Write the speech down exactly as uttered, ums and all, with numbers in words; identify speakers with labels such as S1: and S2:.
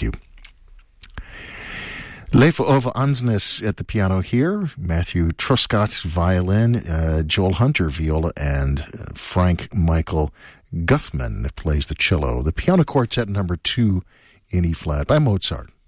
S1: you. Leif Ove Ansnes at the piano here, Matthew Truscott violin, uh, Joel Hunter viola, and uh, Frank Michael Guthman that plays the cello. The piano quartet number two in E flat by Mozart.